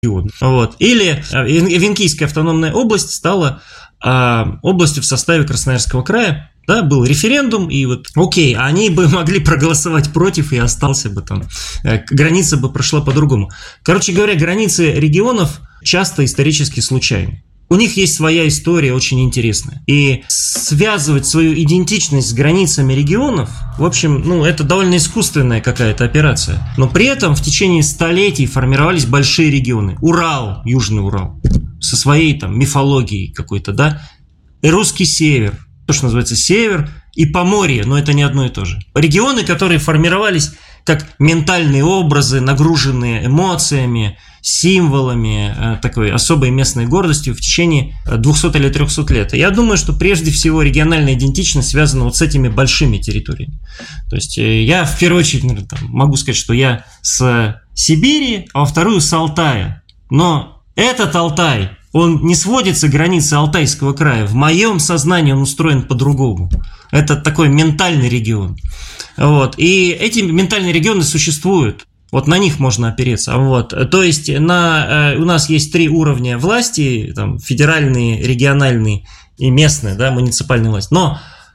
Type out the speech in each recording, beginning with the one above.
Вот. Или Эвенкийская автономная область стала областью в составе Красноярского края. Да, был референдум, и вот, окей, они бы могли проголосовать против, и остался бы там, граница бы прошла по-другому. Короче говоря, границы регионов часто исторически случайны. У них есть своя история очень интересная. И связывать свою идентичность с границами регионов, в общем, это довольно искусственная какая-то операция. Но при этом в течение столетий формировались большие регионы. Урал, Южный Урал, со своей там мифологией какой-то, да, и русский север, то, что называется север, и Поморье, но это не одно и то же. Регионы, которые формировались как ментальные образы, нагруженные эмоциями, символами, такой особой местной гордостью в течение 200 или 300 лет. И я думаю, что прежде всего региональная идентичность связана вот с этими большими территориями. То есть я в первую очередь могу сказать, что я с Сибири, а во вторую с Алтая. Но этот Алтай, он не сводится к границе Алтайского края. В моем сознании он устроен по-другому. Это такой ментальный регион. Вот. И эти ментальные регионы существуют. Вот на них можно опереться. Вот. То есть у нас есть 3 уровня власти, там, федеральные, региональные и местные, да, муниципальная власть. Но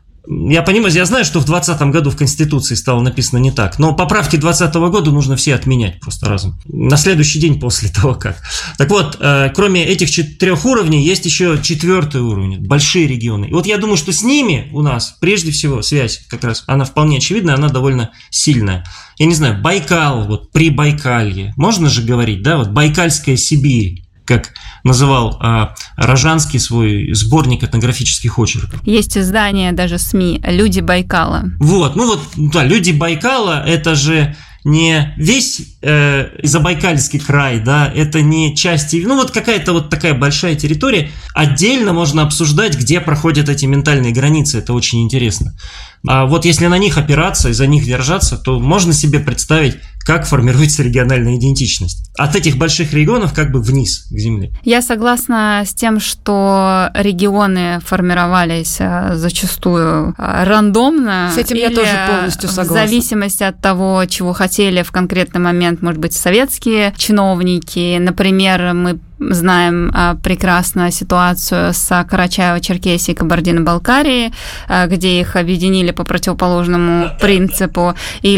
я понимаю, я знаю, что в 2020 году в Конституции стало написано не так, но поправки 2020 года нужно все отменять просто разом. На следующий день после того как. Так вот, кроме этих 4 уровней, есть еще 4-й уровень, большие регионы. И вот я думаю, что с ними у нас, прежде всего, связь как раз, она вполне очевидная, она довольно сильная. Я не знаю, Байкал, вот Прибайкалье, можно же говорить, да, вот Байкальская Сибирь, как называл Рожанский свой сборник этнографических очерков. Есть издание, даже СМИ, «Люди Байкала». Вот, да, «Люди Байкала» – это же не весь Забайкальский край, да, это не часть, вот какая-то вот такая большая территория. Отдельно можно обсуждать, где проходят эти ментальные границы, это очень интересно. А вот если на них опираться и за них держаться, то можно себе представить, как формируется региональная идентичность. От этих больших регионов как бы вниз, к земле. Я согласна с тем, что регионы формировались зачастую рандомно. С этим я тоже полностью согласна. В зависимости от того, чего хотели в конкретный момент, может быть, советские чиновники. Например, мы знаем прекрасно ситуацию с Карачаево-Черкесией и Кабардино-Балкарией, где их объединили по противоположному принципу,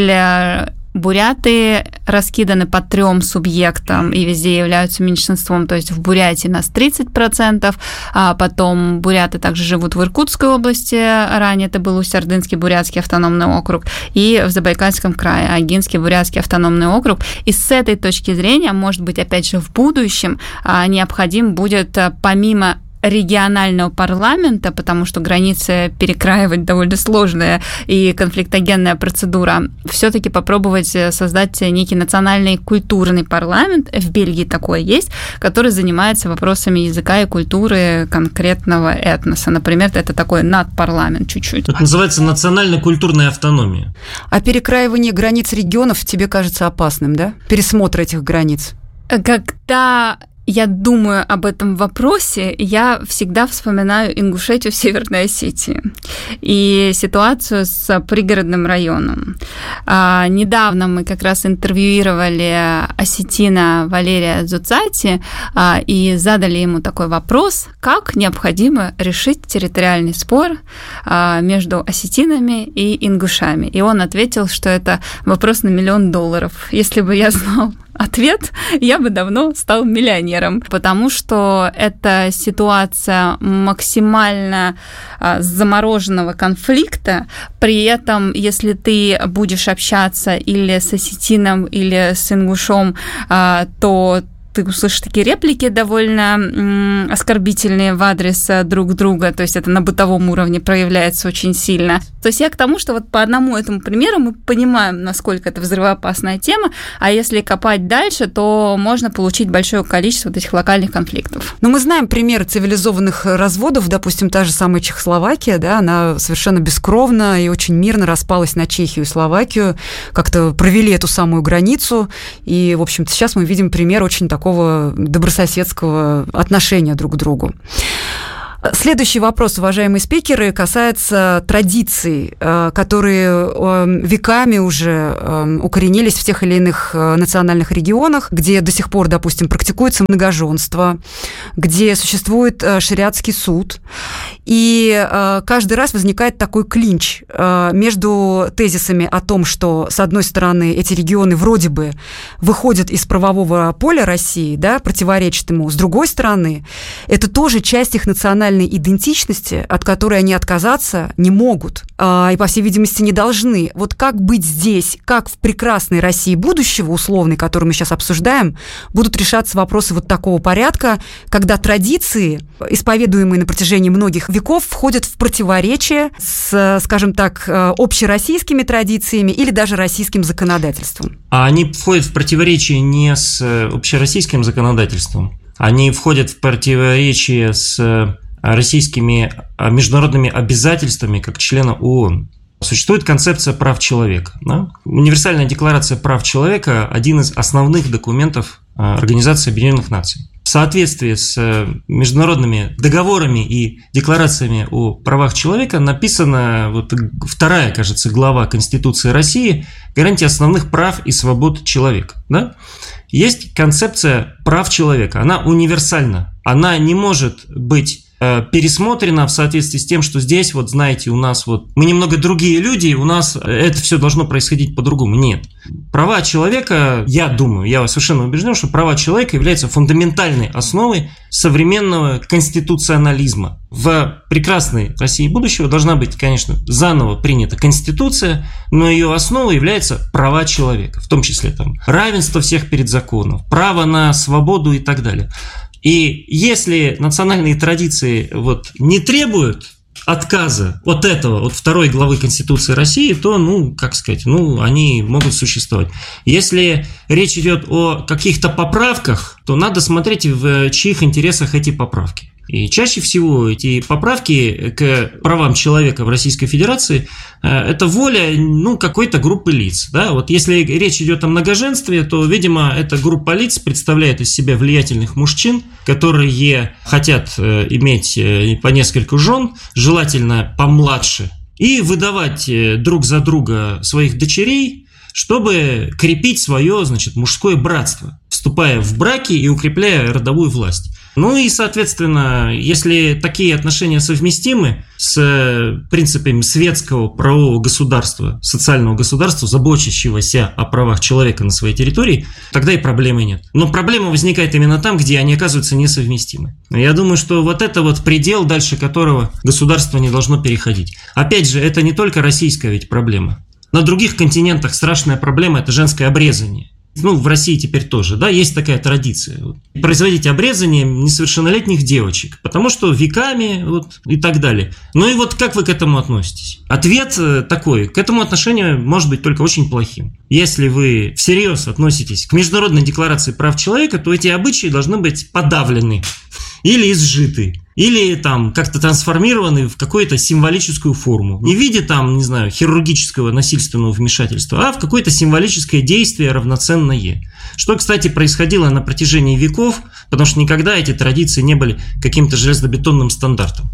или буряты раскиданы по 3 субъектам и везде являются меньшинством, то есть в Бурятии нас 30%, а потом буряты также живут в Иркутской области, ранее это был Усть-Ордынский бурятский автономный округ, и в Забайкальском крае Агинский бурятский автономный округ. И с этой точки зрения, может быть, опять же, в будущем необходим будет помимо регионального парламента, потому что границы перекраивать довольно сложная и конфликтогенная процедура, все-таки попробовать создать некий национальный культурный парламент, в Бельгии такое есть, который занимается вопросами языка и культуры конкретного этноса. Например, это такой надпарламент чуть-чуть. Это называется национально-культурная автономия. А перекраивание границ регионов тебе кажется опасным, да? Пересмотр этих границ? Когда я думаю об этом вопросе, я всегда вспоминаю Ингушетию в Северной Осетии и ситуацию с пригородным районом. Недавно мы как раз интервьюировали осетина Валерия Дзуцати и задали ему такой вопрос, как необходимо решить территориальный спор между осетинами и ингушами. И он ответил, что это вопрос на $1 миллион. Если бы я знал ответ, я бы давно стал миллионером, потому что это ситуация максимально замороженного конфликта. При этом, если ты будешь общаться или с осетином, или с ингушом, то ты услышишь такие реплики довольно оскорбительные в адрес друг друга, то есть это на бытовом уровне проявляется очень сильно. То есть я к тому, что вот по одному этому примеру мы понимаем, насколько это взрывоопасная тема, а если копать дальше, то можно получить большое количество вот этих локальных конфликтов. Но мы знаем примеры цивилизованных разводов, допустим, та же самая Чехословакия, да, она совершенно бескровно и очень мирно распалась на Чехию и Словакию, как-то провели эту самую границу, и, в общем-то, сейчас мы видим пример очень такого добрососедского отношения друг к другу. Следующий вопрос, уважаемые спикеры, касается традиций, которые веками уже укоренились в тех или иных национальных регионах, где до сих пор, допустим, практикуется многоженство, где существует шариатский суд. И каждый раз возникает такой клинч между тезисами о том, что, с одной стороны, эти регионы вроде бы выходят из правового поля России, да, противоречат ему, с другой стороны, это тоже часть их национальной идентичности, от которой они отказаться не могут и, по всей видимости, не должны. Вот как быть здесь, как в прекрасной России будущего, условной, которую мы сейчас обсуждаем, будут решаться вопросы вот такого порядка, когда традиции, исповедуемые на протяжении многих веков, входят в противоречие с, скажем так, общероссийскими традициями или даже российским законодательством. А они входят в противоречие не с общероссийским законодательством, они входят в противоречие с российскими международными обязательствами как члена ООН. Существует концепция прав человека. Да? Универсальная декларация прав человека – один из основных документов Организации Объединенных Наций. В соответствии с международными договорами и декларациями о правах человека написана вот вторая, кажется, глава Конституции России «Гарантия основных прав и свобод человека». Да? Есть концепция прав человека, она универсальна, она не может быть пересмотрено в соответствии с тем, что здесь, вот знаете, у нас вот мы немного другие люди, у нас это все должно происходить по-другому. Нет. Права человека, я думаю, я совершенно убежден, что права человека являются фундаментальной основой современного конституционализма. В прекрасной России будущего должна быть, конечно, заново принята Конституция, но ее основой являются права человека, в том числе там равенство всех перед законом, право на свободу и так далее. И если национальные традиции вот не требуют отказа от этого, от второй главы Конституции России, то, как сказать, они могут существовать. Если речь идет о каких-то поправках, то надо смотреть, в чьих интересах эти поправки. И чаще всего эти поправки к правам человека в Российской Федерации – это воля какой-то группы лиц. Да? Вот если речь идет о многоженстве, то, видимо, эта группа лиц представляет из себя влиятельных мужчин, которые хотят иметь по несколько жен, желательно помладше, и выдавать друг за друга своих дочерей, чтобы крепить свое, мужское братство, вступая в браки и укрепляя родовую власть. И, соответственно, если такие отношения совместимы с принципами светского правового государства, социального государства, заботящегося о правах человека на своей территории, тогда и проблемы нет. Но проблема возникает именно там, где они оказываются несовместимы. Я думаю, что вот это вот предел, дальше которого государство не должно переходить. Опять же, это не только российская ведь проблема. На других континентах страшная проблема – это женское обрезание. В России теперь тоже, да, есть такая традиция. Производить обрезание несовершеннолетних девочек, потому что веками и так далее. И как вы к этому относитесь? Ответ такой: к этому отношению может быть только очень плохим. Если вы всерьез относитесь к Международной декларации прав человека, то эти обычаи должны быть подавлены или изжиты, или как-то трансформированы в какую-то символическую форму. Не в виде хирургического насильственного вмешательства, а в какое-то символическое действие равноценное. Что, кстати, происходило на протяжении веков, потому что никогда эти традиции не были каким-то железобетонным стандартом.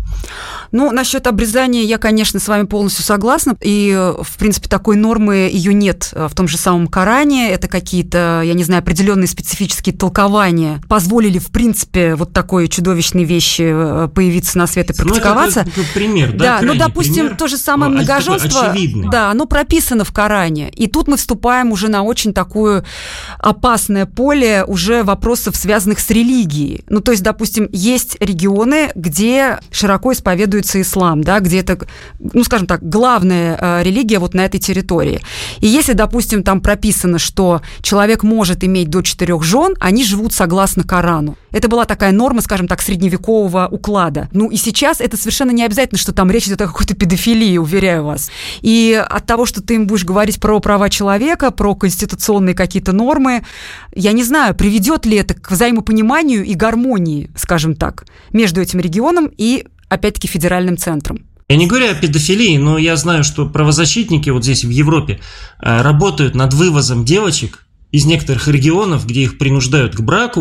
Насчет обрезания я, конечно, с вами полностью согласна. И, в принципе, такой нормы ее нет в том же самом Коране. Это какие-то, определенные специфические толкования позволили, в принципе, вот такой чудовищной вещи появиться на свет и практиковаться. Это пример, да? Да, допустим, пример, то же самое многоженство, да, оно прописано в Коране. И тут мы вступаем уже на очень такое опасное поле уже вопросов, связанных с религией. То есть, допустим, есть регионы, где широко исповедуется ислам, да, где это, скажем так, главная религия вот на этой территории. И если, допустим, там прописано, что человек может иметь до 4 жен, они живут согласно Корану. Это была такая норма, скажем так, средневекового уклада. И сейчас это совершенно не обязательно, что там речь идет о какой-то педофилии, уверяю вас. И от того, что ты им будешь говорить про права человека, про конституционные какие-то нормы, я не знаю, приведет ли это к взаимопониманию и гармонии, скажем так, между этим регионом и, опять-таки, федеральным центром. Я не говорю о педофилии, но я знаю, что правозащитники вот здесь в Европе работают над вывозом девочек из некоторых регионов, где их принуждают к браку,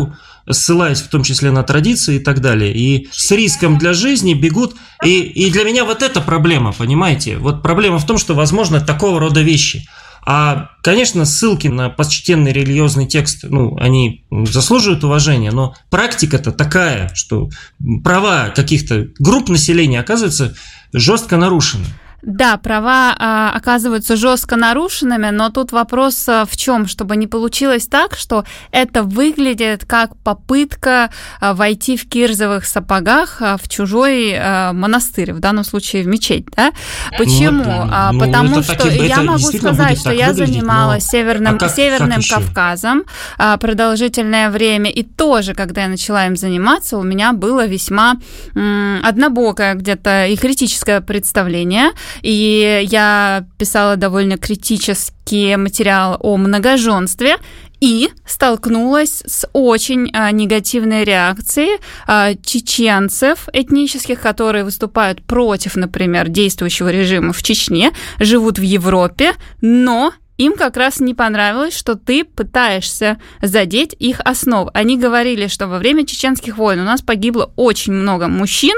ссылаясь в том числе на традиции и так далее, и с риском для жизни бегут. И для меня вот эта проблема, понимаете? Вот проблема в том, что возможно такого рода вещи. А, конечно, ссылки на почтенный религиозный текст, они заслуживают уважения, но практика-то такая, что права каких-то групп населения оказываются жестко нарушены. Да, права оказываются жестко нарушенными, но тут вопрос в чем, чтобы не получилось так, что это выглядит как попытка войти в кирзовых сапогах в чужой монастырь, в данном случае в мечеть, да? Почему? Потому что я могу сказать, что я занималась Северным Кавказом продолжительное время, и тоже, когда я начала им заниматься, у меня было весьма однобокое где-то и критическое представление. И я писала довольно критический материал о многоженстве и столкнулась с очень негативной реакцией чеченцев этнических, которые выступают против, например, действующего режима в Чечне, живут в Европе, но им как раз не понравилось, что ты пытаешься задеть их основы. Они говорили, что во время чеченских войн у нас погибло очень много мужчин,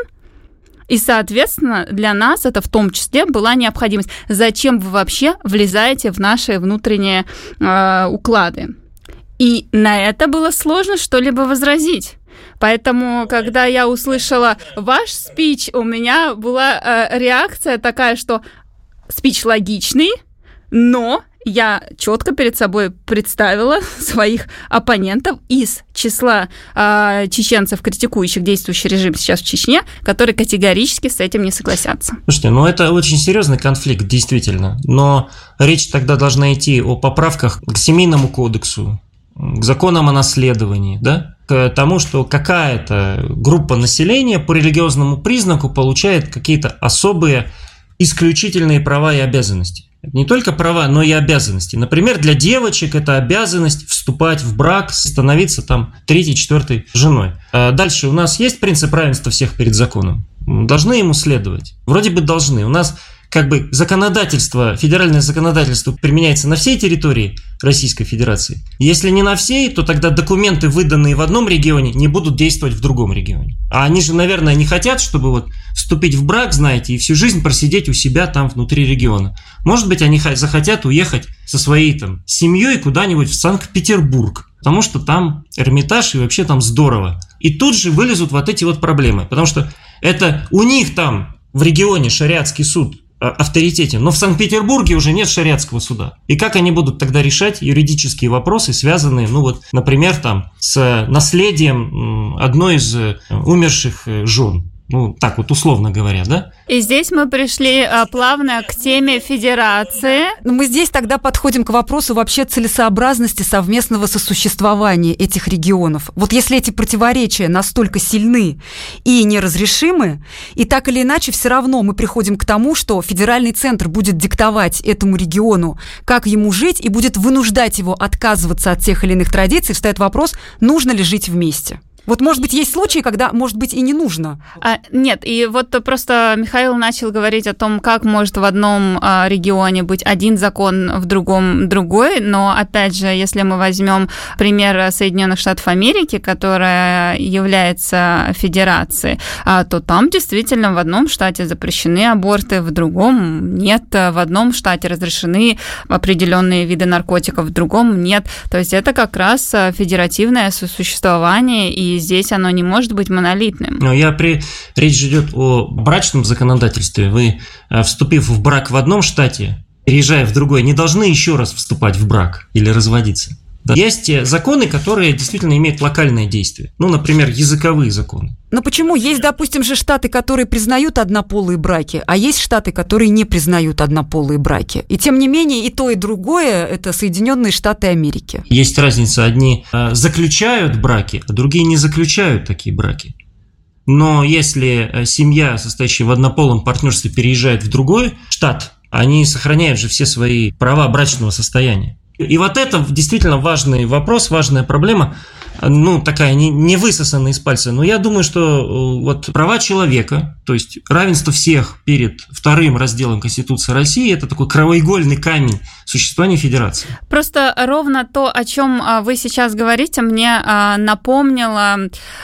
и, соответственно, для нас это в том числе была необходимость. Зачем вы вообще влезаете в наши внутренние уклады? И на это было сложно что-либо возразить. Поэтому, когда я услышала ваш спич, у меня была реакция такая, что спич логичный, но я четко перед собой представила своих оппонентов из числа чеченцев, критикующих действующий режим сейчас в Чечне, которые категорически с этим не согласятся. Слушайте, это очень серьезный конфликт, действительно. Но речь тогда должна идти о поправках к Семейному кодексу, к законам о наследовании, да? К тому, что какая-то группа населения по религиозному признаку получает какие-то особые исключительные права и обязанности. Не только права, но и обязанности. Например, для девочек это обязанность вступать в брак, становиться там 3-4 женой. Дальше у нас есть принцип равенства всех перед законом. Должны ему следовать. Вроде бы должны. У нас законодательство, федеральное законодательство применяется на всей территории Российской Федерации. Если не на всей, то тогда документы, выданные в одном регионе, не будут действовать в другом регионе. А они же, наверное, не хотят, чтобы вступить в брак, знаете, и всю жизнь просидеть у себя там внутри региона. Может быть, они захотят уехать со своей семьей куда-нибудь в Санкт-Петербург, потому что там Эрмитаж и вообще там здорово. И тут же вылезут эти проблемы, потому что это у них там в регионе шариатский суд авторитете, но в Санкт-Петербурге уже нет шариатского суда. И как они будут тогда решать юридические вопросы, связанные, например, с наследием одной из умерших жен? Так условно говоря, да? И здесь мы пришли плавно к теме федерации. Мы здесь тогда подходим к вопросу вообще целесообразности совместного сосуществования этих регионов. Если эти противоречия настолько сильны и неразрешимы, и так или иначе все равно мы приходим к тому, что федеральный центр будет диктовать этому региону, как ему жить, и будет вынуждать его отказываться от тех или иных традиций, встает вопрос, нужно ли жить вместе. Может быть, есть случаи, когда, может быть, и не нужно. Нет, и просто Михаил начал говорить о том, как может в одном регионе быть один закон, в другом другой, но, опять же, если мы возьмем пример Соединенных Штатов Америки, которая является федерацией, то там действительно в одном штате запрещены аборты, в другом нет, в одном штате разрешены определенные виды наркотиков, в другом нет. То есть это как раз федеративное сосуществование, и здесь оно не может быть монолитным. Но речь идет о брачном законодательстве. Вы, вступив в брак в одном штате, переезжая в другой, не должны еще раз вступать в брак или разводиться. Да. Есть законы, которые действительно имеют локальное действие. Например, языковые законы. Но почему? Есть, допустим, же штаты, которые признают однополые браки, а есть штаты, которые не признают однополые браки. И тем не менее, и то, и другое – это Соединенные Штаты Америки. Есть разница. Одни заключают браки, а другие не заключают такие браки. Но если семья, состоящая в однополом партнерстве, переезжает в другой штат, они сохраняют же все свои права брачного состояния. И это действительно важный вопрос, важная проблема. такая не высосанная из пальца, но я думаю, что вот права человека, то есть равенство всех перед вторым разделом Конституции России, это такой краеугольный камень существования федерации. Просто ровно то, о чем вы сейчас говорите, мне напомнило,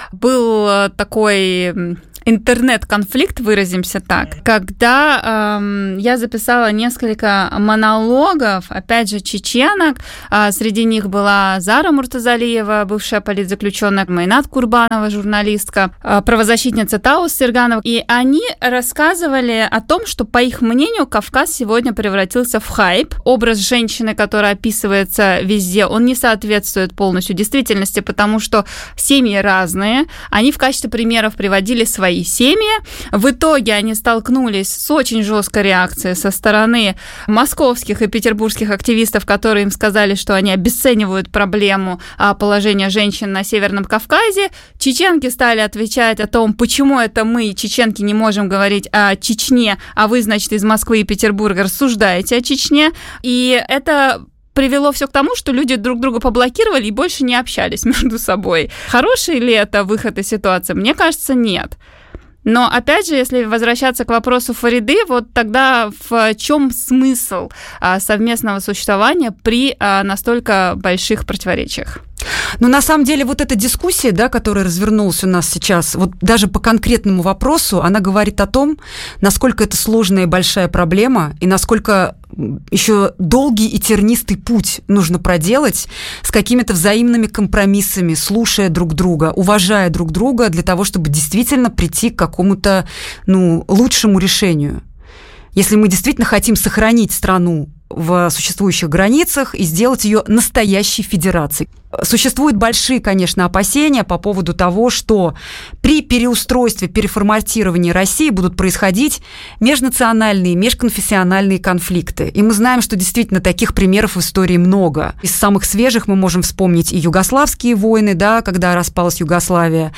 был такой интернет-конфликт, выразимся так, когда я записала несколько монологов, опять же, чеченок. Среди них была Зара Муртазалиева, бывшая политзаключенная, Майнат Курбанова, журналистка, правозащитница Таус Серганова. И они рассказывали о том, что, по их мнению, Кавказ сегодня превратился в хайп. Образ женщины, который описывается везде, он не соответствует полностью действительности, потому что семьи разные. Они в качестве примеров приводили свои семьи. В итоге они столкнулись с очень жесткой реакцией со стороны московских и петербургских активистов, которые им сказали, что они обесценивают проблему положения женщин на Северном Кавказе. Чеченки стали отвечать о том, почему это мы, чеченки, не можем говорить о Чечне, а вы, значит, из Москвы и Петербурга рассуждаете о Чечне. И это привело все к тому, что люди друг друга поблокировали и больше не общались между собой. Хороший ли это выход из ситуации? Мне кажется, нет. Но, опять же, если возвращаться к вопросу Фариды, вот тогда в чем смысл совместного существования при настолько больших противоречиях? Но на самом деле вот эта дискуссия, да, которая развернулась у нас сейчас, вот даже по конкретному вопросу, она говорит о том, насколько это сложная и большая проблема, и насколько еще долгий и тернистый путь нужно проделать с какими-то взаимными компромиссами, слушая друг друга, уважая друг друга для того, чтобы действительно прийти к какому-то, лучшему решению. Если мы действительно хотим сохранить страну в существующих границах и сделать ее настоящей федерацией. Существуют большие, конечно, опасения по поводу того, что при переустройстве, переформатировании России будут происходить межнациональные, межконфессиональные конфликты. И мы знаем, что действительно таких примеров в истории много. Из самых свежих мы можем вспомнить и югославские войны, да, когда распалась Югославия,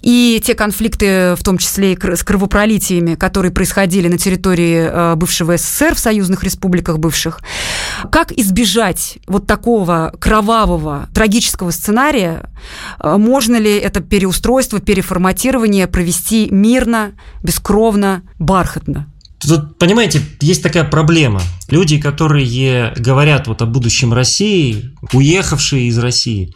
и те конфликты, в том числе и с кровопролитиями, которые происходили на территории бывшего СССР, в союзных республиках бывших. Как избежать вот такого кровавого, трагического сценария? Можно ли это переустройство, переформатирование провести мирно, бескровно, бархатно? Тут, понимаете, есть такая проблема. Люди, которые говорят вот о будущем России, уехавшие из России,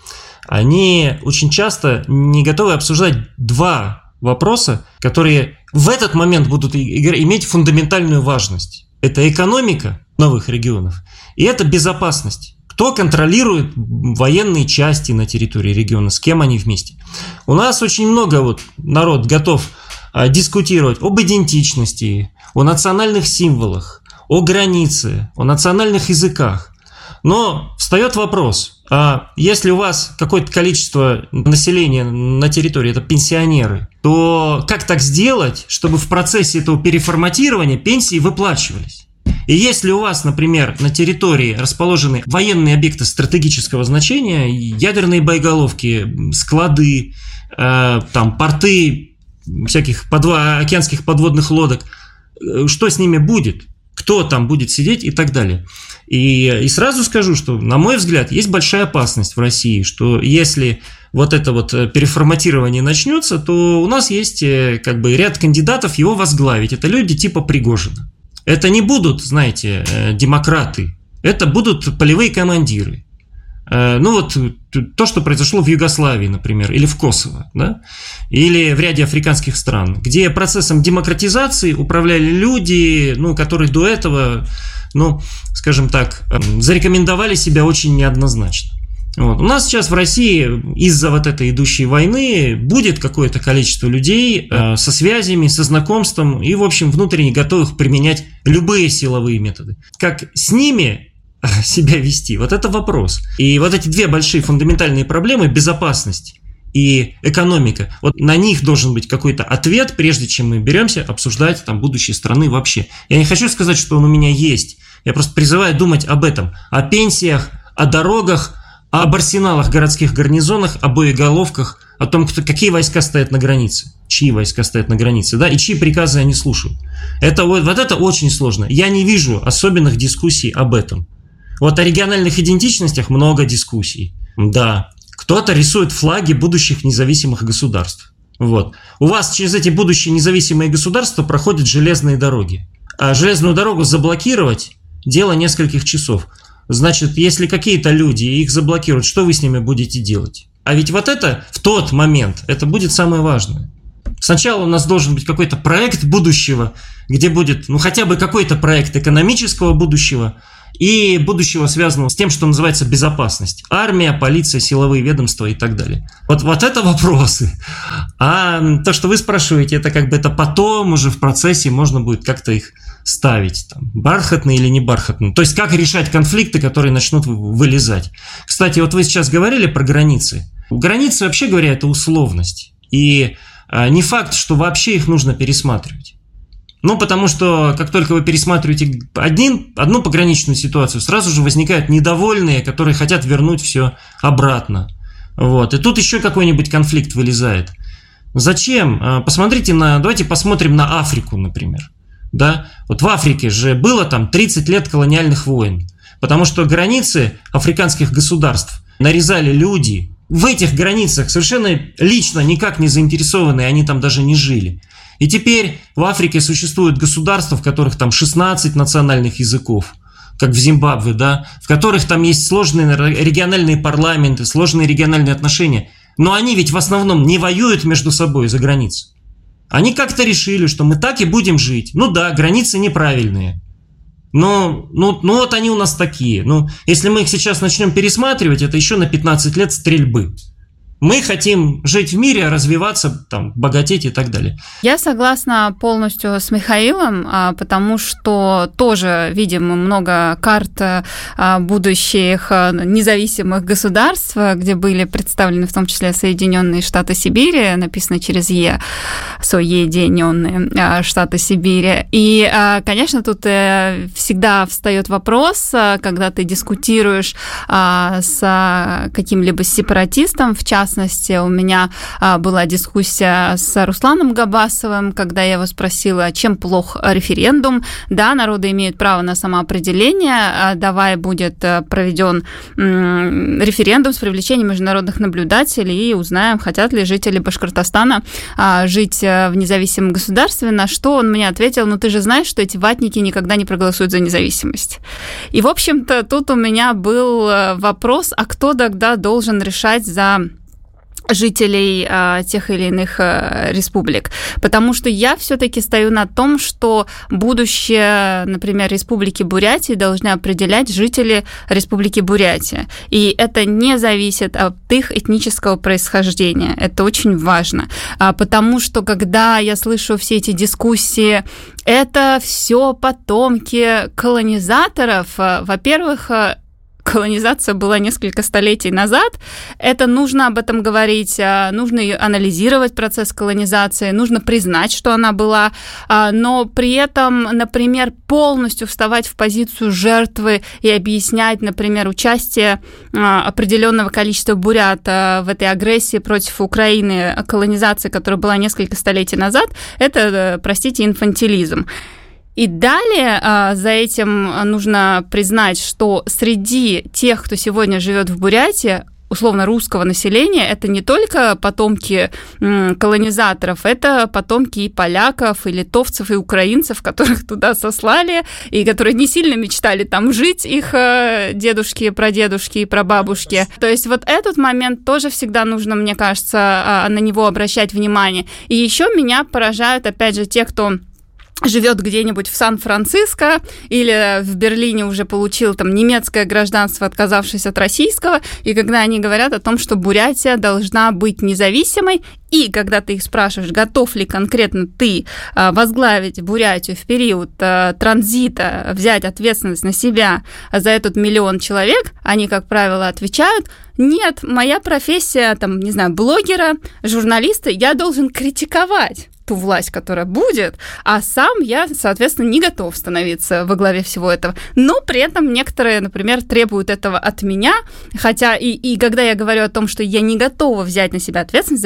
они очень часто не готовы обсуждать два вопроса, которые в этот момент будут иметь фундаментальную важность. Это экономика новых регионов и это безопасность. Кто контролирует военные части на территории региона, с кем они вместе. У нас очень много народ готов дискутировать об идентичности, о национальных символах, о границе, о национальных языках. Но встает вопрос, а если у вас какое-то количество населения на территории, это пенсионеры, то как так сделать, чтобы в процессе этого переформатирования пенсии выплачивались? И если у вас, например, на территории расположены военные объекты стратегического значения, ядерные боеголовки, склады, порты всяких океанских подводных лодок, что с ними будет? Кто там будет сидеть и так далее. И сразу скажу, что, на мой взгляд, есть большая опасность в России, что если вот это переформатирование начнется, то у нас есть ряд кандидатов его возглавить. Это люди типа Пригожина. Это не будут, знаете, демократы, это будут полевые командиры. То, что произошло в Югославии, например, или в Косово, да? Или в ряде африканских стран, где процессом демократизации управляли люди, которые до этого, скажем так, зарекомендовали себя очень неоднозначно. У нас сейчас в России из-за этой идущей войны будет какое-то количество людей со связями, со знакомством и, в общем, внутренне готовых применять любые силовые методы. Как с ними себя вести? Вот это вопрос. И вот эти две большие фундаментальные проблемы – безопасность и экономика. Вот на них должен быть какой-то ответ, прежде чем мы беремся обсуждать будущее страны вообще. Я не хочу сказать, что он у меня есть. Я просто призываю думать об этом. О пенсиях, о дорогах, об арсеналах, городских гарнизонах, о боеголовках, о том, какие войска стоят на границе, чьи войска стоят на границе, да, и чьи приказы они слушают. Это очень сложно. Я не вижу особенных дискуссий об этом. О региональных идентичностях много дискуссий. Да, кто-то рисует флаги будущих независимых государств. Вот. У вас через эти будущие независимые государства проходят железные дороги. А железную дорогу заблокировать – дело нескольких часов. Значит, если какие-то люди их заблокируют, что вы с ними будете делать? А ведь вот это в тот момент, это будет самое важное. Сначала у нас должен быть какой-то проект будущего, где будет, хотя бы какой-то проект экономического будущего и будущего, связанного с тем, что называется безопасность. Армия, полиция, силовые ведомства и так далее. Вот это вопросы. А то, что вы спрашиваете, это это потом уже в процессе можно будет как-то их ставить. Бархатные или не бархатные. То есть как решать конфликты, которые начнут вылезать. Кстати, вот вы сейчас говорили про границы. Границы, вообще говоря, это условность. И не факт, что вообще их нужно пересматривать. Потому что как только вы пересматриваете одну пограничную ситуацию, сразу же возникают недовольные, которые хотят вернуть все обратно. Вот. И тут еще какой-нибудь конфликт вылезает. Зачем? Давайте посмотрим на Африку, например. Да? Вот в Африке же было 30 лет колониальных войн, потому что границы африканских государств нарезали люди. В этих границах совершенно лично никак не заинтересованные, они там даже не жили. И теперь в Африке существуют государства, в которых 16 национальных языков, как в Зимбабве, да, в которых там есть сложные региональные парламенты, сложные региональные отношения. Но они ведь в основном не воюют между собой за границу. Они как-то решили, что мы так и будем жить. Да, границы неправильные. Но вот они у нас такие. Если мы их сейчас начнем пересматривать, это еще на 15 лет стрельбы. Мы хотим жить в мире, развиваться, богатеть и так далее. Я согласна полностью с Михаилом, потому что тоже видим много карт будущих независимых государств, где были представлены в том числе Соединенные Штаты Сибири, написано через «Е», Соединенные Штаты Сибири. И, конечно, тут всегда встает вопрос, когда ты дискутируешь с каким-либо сепаратистом, в частности, у меня была дискуссия с Русланом Габасовым, когда я его спросила, чем плох референдум. Да, народы имеют право на самоопределение, давай будет проведен референдум с привлечением международных наблюдателей и узнаем, хотят ли жители Башкортостана жить в независимом государстве, на что он мне ответил, ты же знаешь, что эти ватники никогда не проголосуют за независимость. И, в общем-то, тут у меня был вопрос, а кто тогда должен решать за жителей тех или иных республик. Потому что я все-таки стою на том, что будущее, например, Республики Бурятии должны определять жители Республики Бурятия. И это не зависит от их этнического происхождения. Это очень важно. Потому что, когда я слышу все эти дискуссии, это все потомки колонизаторов, во-первых, колонизация была несколько столетий назад, это нужно об этом говорить, нужно анализировать процесс колонизации, нужно признать, что она была, но при этом, например, полностью вставать в позицию жертвы и объяснять, например, участие определенного количества бурят в этой агрессии против Украины, колонизации, которая была несколько столетий назад, это, простите, инфантилизм. И далее за этим нужно признать, что среди тех, кто сегодня живет в Бурятии, условно русского населения, это не только потомки колонизаторов, это потомки и поляков, и литовцев, и украинцев, которых туда сослали, и которые не сильно мечтали там жить, их дедушки, прадедушки и прабабушки. То есть вот этот момент тоже всегда нужно, мне кажется, на него обращать внимание. И еще меня поражают, опять же, те, кто живет где-нибудь в Сан-Франциско или в Берлине уже получил немецкое гражданство, отказавшись от российского, и когда они говорят о том, что Бурятия должна быть независимой, и когда ты их спрашиваешь, готов ли конкретно ты возглавить Бурятию в период транзита, взять ответственность на себя за этот 1 миллион человек, они, как правило, отвечают: нет, моя профессия, блогера, журналиста, я должен критиковать ту власть, которая будет, а сам я, соответственно, не готов становиться во главе всего этого. Но при этом некоторые, например, требуют этого от меня, хотя и когда я говорю о том, что я не готова взять на себя ответственность за этот 1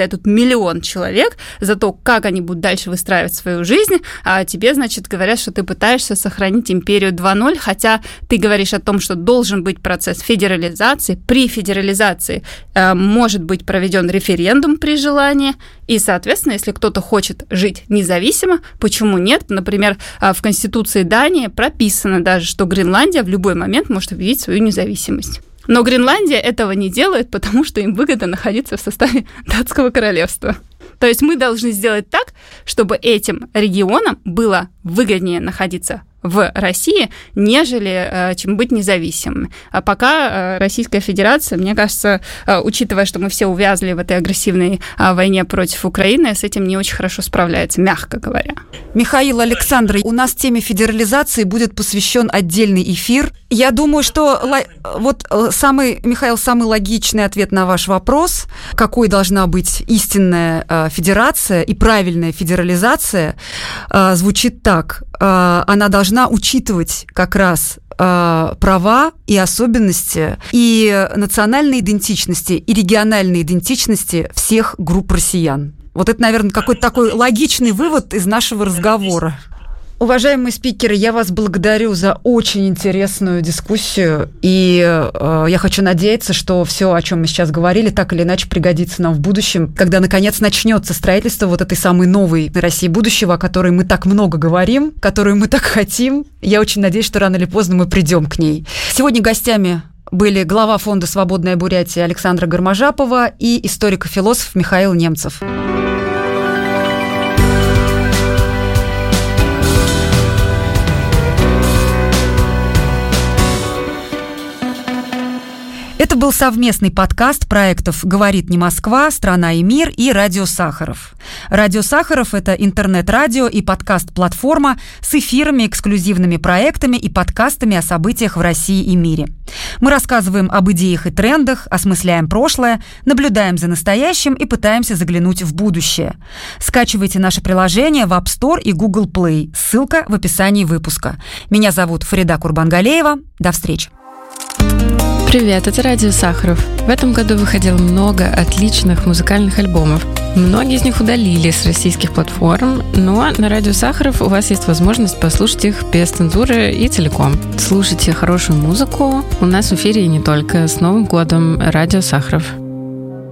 миллион человек за то, как они будут дальше выстраивать свою жизнь, а тебе, значит, говорят, что ты пытаешься сохранить империю 2.0, хотя ты говоришь о том, что должен быть процесс федерализации. При федерализации может быть проведен референдум при желании, и, соответственно, если кто-то хочет жить независимо, почему нет? Например, в Конституции Дании прописано даже, что Гренландия в любой момент может объявить свою независимость. Но Гренландия этого не делает, потому что им выгодно находиться в составе датского королевства. То есть мы должны сделать так, чтобы этим регионам было выгоднее находиться в России, нежели чем быть независимыми. А пока Российская Федерация, мне кажется, учитывая, что мы все увязли в этой агрессивной войне против Украины, с этим не очень хорошо справляется, мягко говоря. Михаил, Александр, у нас теме федерализации будет посвящен отдельный эфир. Я думаю, что Михаил, самый логичный ответ на ваш вопрос, какой должна быть истинная федерация и правильная федерализация, звучит так. Она должна учитывать как раз права и особенности и национальной идентичности, и региональной идентичности всех групп россиян. Вот это, наверное, какой-то такой логичный вывод из нашего разговора. Уважаемые спикеры, я вас благодарю за очень интересную дискуссию, и я хочу надеяться, что все, о чем мы сейчас говорили, так или иначе пригодится нам в будущем, когда, наконец, начнется строительство вот этой самой новой России будущего, о которой мы так много говорим, которую мы так хотим. Я очень надеюсь, что рано или поздно мы придем к ней. Сегодня гостями были глава фонда «Свободная Бурятия» Александра Гарможапова и историк-философ Михаил Немцев. Это был совместный подкаст проектов «Говорит не Москва», «Страна и мир» и «Радио Сахаров». «Радио Сахаров» — это интернет-радио и подкаст-платформа с эфирами, эксклюзивными проектами и подкастами о событиях в России и мире. Мы рассказываем об идеях и трендах, осмысляем прошлое, наблюдаем за настоящим и пытаемся заглянуть в будущее. Скачивайте наше приложение в App Store и Google Play. Ссылка в описании выпуска. Меня зовут Фарида Курбангалеева. До встречи. Привет, это Радио Сахаров. В этом году выходило много отличных музыкальных альбомов. Многие из них удалили с российских платформ, но на Радио Сахаров у вас есть возможность послушать их без цензуры и целиком. Слушайте хорошую музыку. У нас в эфире и не только. С Новым годом, Радио Сахаров.